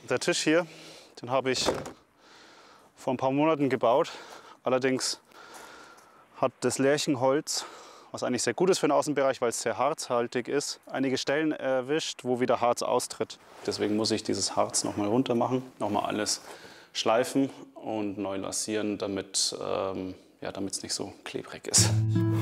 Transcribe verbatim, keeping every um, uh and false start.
Der Tisch hier, den habe ich vor ein paar Monaten gebaut. Allerdings hat das Lärchenholz, was eigentlich sehr gut ist für den Außenbereich, weil es sehr harzhaltig ist, einige Stellen erwischt, wo wieder Harz austritt. Deswegen muss ich dieses Harz nochmal runter machen, nochmal alles schleifen und neu lasieren, damit ähm, ja, damit es nicht so klebrig ist.